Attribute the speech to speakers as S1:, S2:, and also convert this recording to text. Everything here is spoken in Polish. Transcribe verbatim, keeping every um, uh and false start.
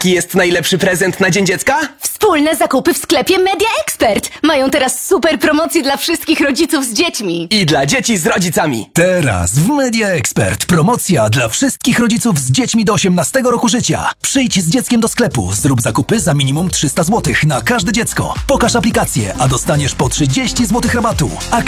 S1: Jaki jest najlepszy prezent na Dzień Dziecka?
S2: Wspólne zakupy w sklepie Media Expert. Mają teraz super promocje dla wszystkich rodziców z dziećmi.
S1: I dla dzieci z rodzicami.
S3: Teraz w Media Expert promocja dla wszystkich rodziców z dziećmi do osiemnastego roku życia. Przyjdź z dzieckiem do sklepu, zrób zakupy za minimum trzysta złotych na każde dziecko. Pokaż aplikację, a dostaniesz po trzydzieści złotych rabatu. Akcja